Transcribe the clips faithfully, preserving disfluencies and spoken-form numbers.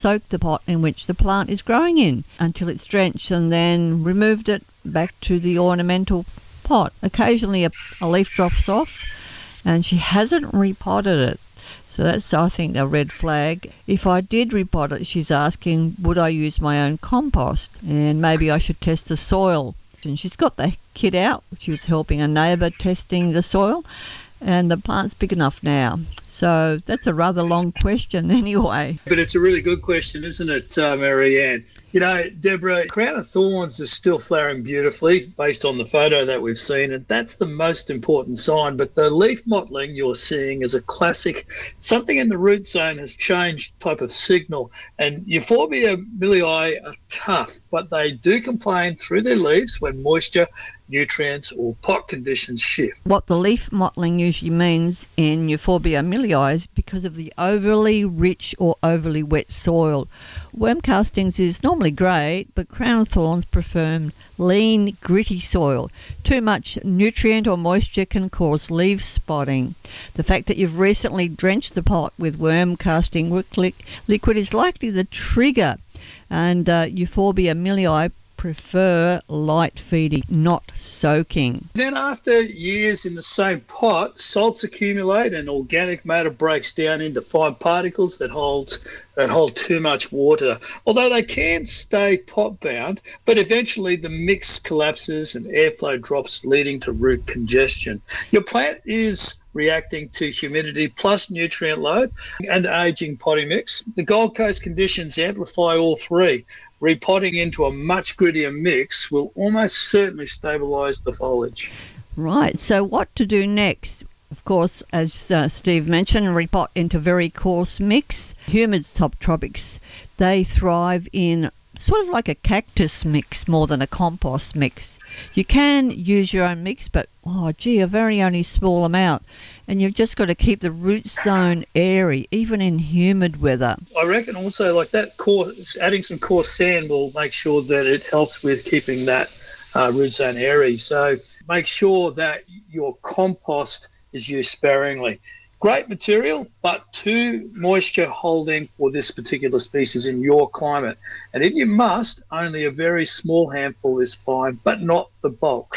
soaked the pot in which the plant is growing in until it's drenched, and then removed it back to the ornamental pot. Occasionally a, a leaf drops off, and she hasn't repotted it. So that's, I think, a red flag. If I did repot it, she's asking, would I use my own compost? And maybe I should test the soil. And she's got the kit out. She was helping a neighbour testing the soil, and the plant's big enough now. So that's a rather long question anyway. But it's a really good question, isn't it, uh, Marianne? You know, Deborah, Crown of Thorns is still flowering beautifully based on the photo that we've seen, and that's the most important sign. But the leaf mottling you're seeing is a classic, something in the root zone has changed type of signal. And Euphorbia millii are tough, but they do complain through their leaves when moisture, nutrients or pot conditions shift. What the leaf mottling usually means in Euphorbia millii is because of the overly rich or overly wet soil. Worm castings is normally great, but Crown of Thorns prefer lean, gritty soil. Too much nutrient or moisture can cause leaf spotting. The fact that you've recently drenched the pot with worm casting liquid is likely the trigger, and uh, Euphorbia millii prefer light feeding, not soaking. Then after years in the same pot, salts accumulate and organic matter breaks down into fine particles that hold that hold too much water. Although they can stay pot bound, but eventually the mix collapses and airflow drops, leading to root congestion. Your plant is reacting to humidity plus nutrient load and aging potting mix. The Gold Coast conditions amplify all three. Repotting into a much grittier mix will almost certainly stabilise the foliage. Right, so what to do next? Of course, as uh, Steve mentioned, repot into very coarse mix. Humid subtropics, they thrive in sort of like a cactus mix more than a compost mix. You can use your own mix, but oh gee, a very only small amount. And you've just got to keep the root zone airy, even in humid weather. I reckon also like that coarse, adding some coarse sand will make sure that it helps with keeping that uh, root zone airy. So make sure that your compost is used sparingly. Great material, but too moisture holding for this particular species in your climate. And if you must, only a very small handful is fine, but not the bulk.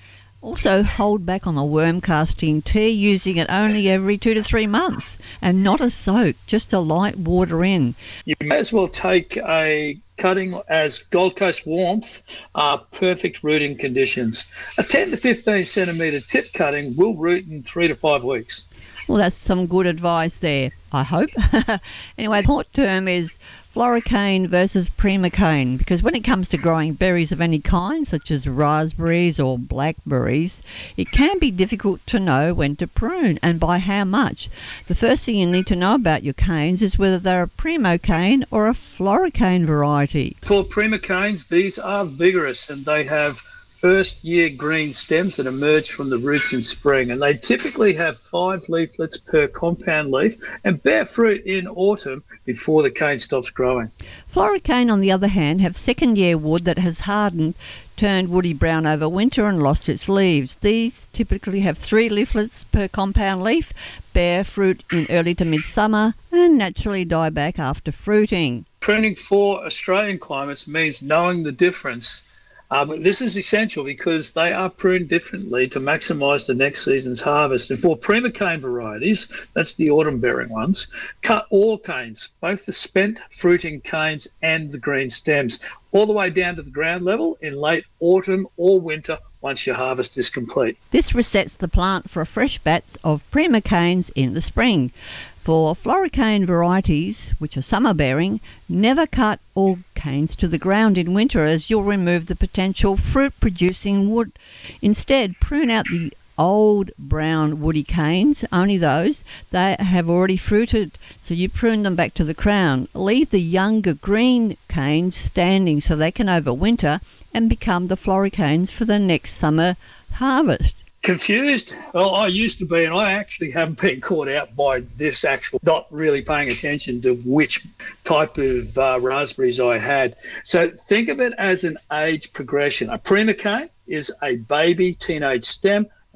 Also, hold back on the worm casting tea, using it only every two to three months, and not a soak, just a light water in. You may as well take a cutting as Gold Coast warmth are perfect rooting conditions. A ten to fifteen centimetre tip cutting will root in three to five weeks. Well, that's some good advice there, I hope. Anyway, the short term is Floricane versus Primocane, because when it comes to growing berries of any kind, such as raspberries or blackberries, it can be difficult to know when to prune and by how much. The first thing you need to know about your canes is whether they're a Primocane or a Floricane variety. For Primocanes, these are vigorous and they have first year green stems that emerge from the roots in spring, and they typically have five leaflets per compound leaf and bear fruit in autumn before the cane stops growing. Floricane, on the other hand, have second year wood that has hardened, turned woody brown over winter and lost its leaves. These typically have three leaflets per compound leaf, bear fruit in early to midsummer, and naturally die back after fruiting. Pruning for Australian climates means knowing the difference. Um, this is essential because they are pruned differently to maximise the next season's harvest. And for Primocane varieties, that's the autumn-bearing ones, cut all canes, both the spent fruiting canes and the green stems, all the way down to the ground level in late autumn or winter once your harvest is complete. This resets the plant for a fresh batch of Primocanes in the spring. For Floricane varieties, which are summer-bearing, never cut all canes to the ground in winter, as you'll remove the potential fruit-producing wood. Instead, prune out the old brown woody canes, only those that have already fruited, so you prune them back to the crown. Leave the younger green canes standing so they can overwinter and become the Floricanes for the next summer harvest. Confused? Well, I used to be, and I actually have been caught out by this actual not really paying attention to which type of uh, raspberries I had. So think of it as an age progression. A Primocane is a baby teenage stem,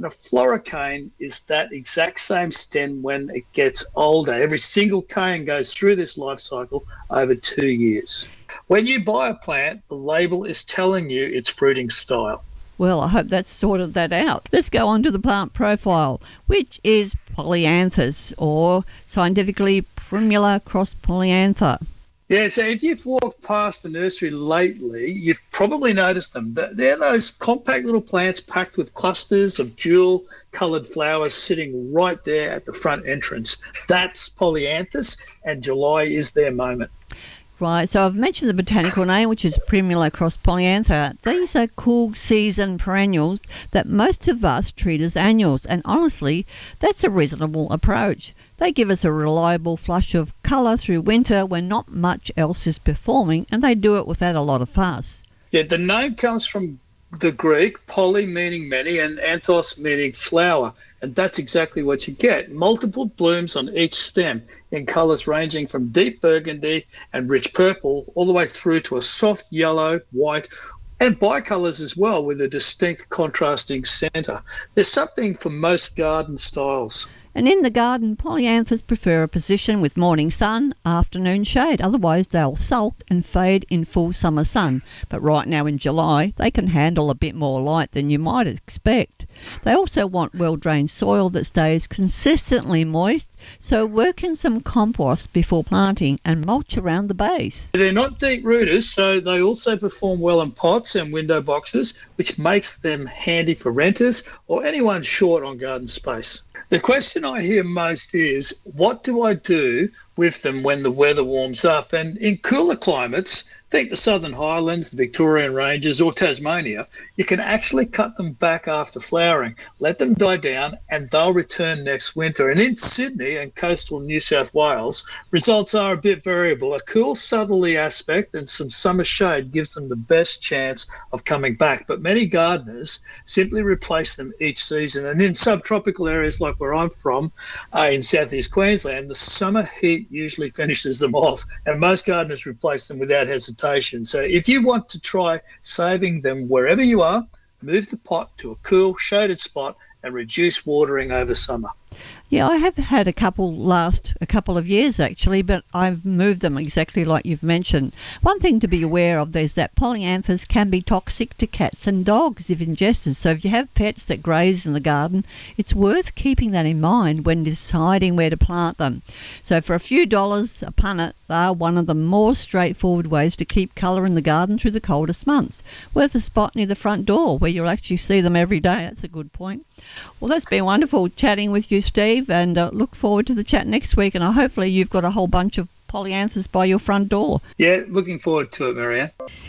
And a floricane is that exact same stem when it gets older. Every single cane goes through this life cycle over two years. When you buy a plant, the label is telling you its fruiting style. Well, I hope that's sorted that out. Let's go on to the plant profile, which is Polyanthus, or scientifically Primula cross Polyantha. Yeah, so if you've walked past the nursery lately, you've probably noticed them. They're those compact little plants packed with clusters of jewel-coloured flowers sitting right there at the front entrance. That's Polyanthus, and July is their moment. Right, so I've mentioned the botanical name, which is Primula cross Polyantha. These are cool season perennials that most of us treat as annuals, and honestly, that's a reasonable approach. They give us a reliable flush of colour through winter when not much else is performing, and they do it without a lot of fuss. Yeah, the name comes from the Greek, poly meaning many and anthos meaning flower, and that's exactly what you get. Multiple blooms on each stem in colours ranging from deep burgundy and rich purple all the way through to a soft yellow, white, and bicolours as well, with a distinct contrasting centre. There's something for most garden styles. And in the garden, polyanthus prefer a position with morning sun, afternoon shade. Otherwise, they'll sulk and fade in full summer sun. But right now in July, they can handle a bit more light than you might expect. They also want well-drained soil that stays consistently moist, so work in some compost before planting and mulch around the base. They're not deep rooters, so they also perform well in pots and window boxes, which makes them handy for renters or anyone short on garden space. The question I hear most is, what do I do with them when the weather warms up? And in cooler climates, think the Southern Highlands, the Victorian Ranges or Tasmania, you can actually cut them back after flowering, let them die down, and they'll return next winter. And in Sydney and coastal New South Wales, results are a bit variable. A cool southerly aspect and some summer shade gives them the best chance of coming back. But many gardeners simply replace them each season. And in subtropical areas like where I'm from, uh, in southeast Queensland, the summer heat usually finishes them off, and most gardeners replace them without hesitation. So if you want to try saving them wherever you are, move the pot to a cool, shaded spot and reduce watering over summer. Yeah, I have had a couple last a couple of years actually, but I've moved them exactly like you've mentioned. One thing to be aware of is that polyanthus can be toxic to cats and dogs if ingested. So if you have pets that graze in the garden, it's worth keeping that in mind when deciding where to plant them. So for a few dollars a punnet, they are one of the more straightforward ways to keep colour in the garden through the coldest months. Worth a spot near the front door where you'll actually see them every day. That's a good point. Well, that's been wonderful chatting with you, Steve, and uh, look forward to the chat next week. And uh, hopefully you've got a whole bunch of polyanthus by your front door. Yeah, looking forward to it, Marianne.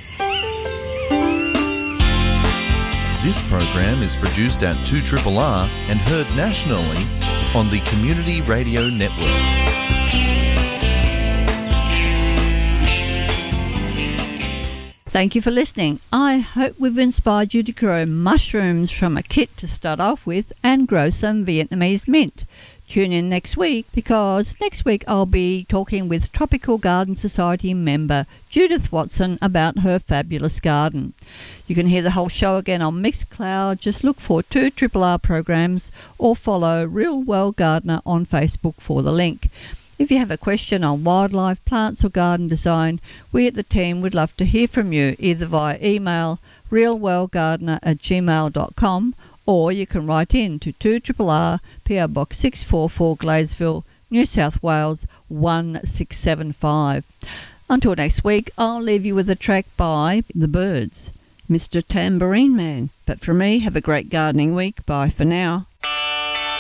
This program is produced at two R R R and heard nationally on the Community Radio Network. Thank you for listening. I hope we've inspired you to grow mushrooms from a kit to start off with and grow some Vietnamese mint. Tune in next week because next week I'll be talking with Tropical Garden Society member Judith Watson about her fabulous garden. You can hear the whole show again on Mixcloud. Just look for two R R R programs or follow Real Well Gardener on Facebook for the link. If you have a question on wildlife, plants or garden design, we at the team would love to hear from you either via email realwellgardener at gmail dot com or you can write in to two R R R, P O Box six four four Gladesville, New South Wales one six seven five. Until next week, I'll leave you with a track by The Byrds, Mister Tambourine Man. But for me, have a great gardening week. Bye for now.